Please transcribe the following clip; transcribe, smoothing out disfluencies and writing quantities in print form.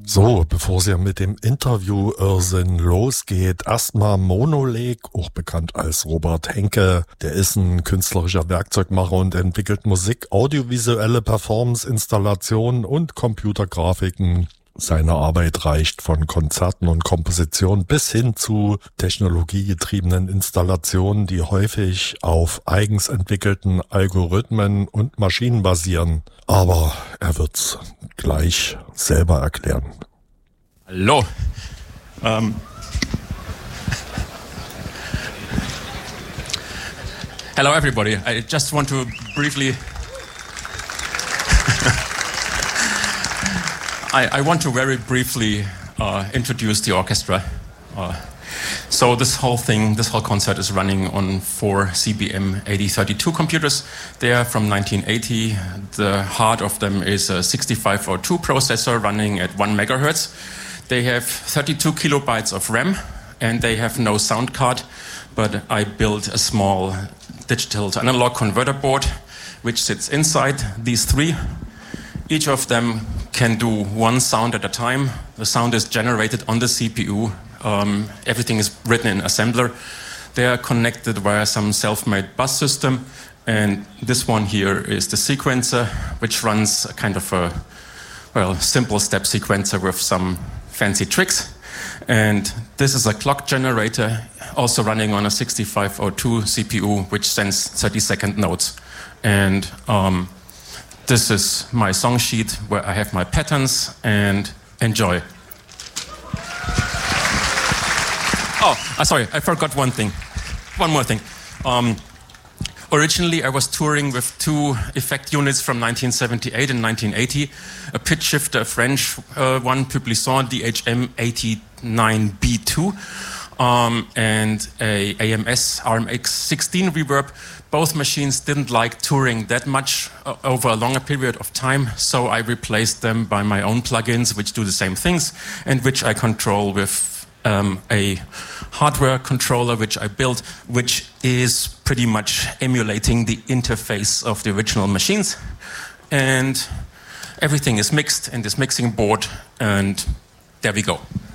So, bevor es ja mit dem Interview-Irrsinn losgeht, erstmal Monoleg, auch bekannt als Robert Henke. Der ist ein künstlerischer Werkzeugmacher und entwickelt Musik, audiovisuelle Performance, Installationen und Computergrafiken. Seine Arbeit reicht von Konzerten und Kompositionen bis hin zu technologiegetriebenen Installationen, die häufig auf eigens entwickelten Algorithmen und Maschinen basieren. Aber er wird's gleich selber erklären. Hallo. Hello everybody. I just want to briefly I want to very briefly introduce the orchestra. So this whole concert is running on 4 CBM 8032 computers. They are from 1980. The heart of them is a 6502 processor running at 1 megahertz. They have 32 kilobytes of RAM and they have no sound card, but I built a small digital to analog converter board which sits inside these three. Each of them can do one sound at a time. The sound is generated on the CPU. Everything is written in assembler. They are connected via some self-made bus system. And this one here is the sequencer, which runs a kind of a, simple step sequencer with some fancy tricks. And this is a clock generator, also running on a 6502 CPU, which sends 30-second notes. And this is my song sheet where I have my patterns, and enjoy. Sorry, I forgot one more thing. Originally, I was touring with two effect units from 1978 and 1980, a pitch shifter, a French one, Publison DHM89B2, and a AMS RMX16 reverb. Both machines didn't like touring that much over a longer period of time, so I replaced them by my own plugins, which do the same things, and which I control with a hardware controller which I built, which is pretty much emulating the interface of the original machines. And everything is mixed in this mixing board, and there we go.